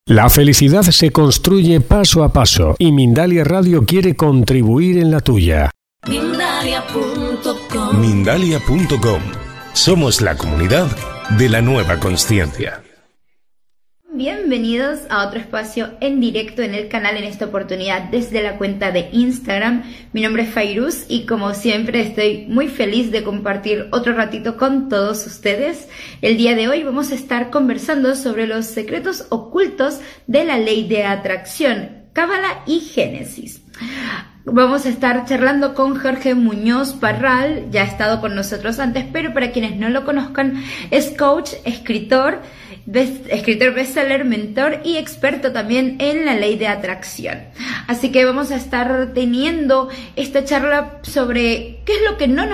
La felicidad se construye paso a paso y Mindalia Radio quiere contribuir en la tuya. Mindalia.com. Mindalia.com. Somos la comunidad de la nueva consciencia. Bienvenidos a otro espacio en directo en el canal, en esta oportunidad desde la cuenta de Instagram. Mi nombre es Fairuz y como siempre estoy muy feliz de compartir otro ratito con todos ustedes. El día de hoy vamos a estar conversando sobre los secretos ocultos de la ley de atracción, Cábala y Génesis. Vamos a estar charlando con Jorge Muñoz Parral, ya ha estado con nosotros antes, pero para quienes no lo conozcan, es coach, escritor bestseller, mentor y experto también en la ley de atracción. Así que vamos a estar teniendo esta charla sobre qué es lo que no nos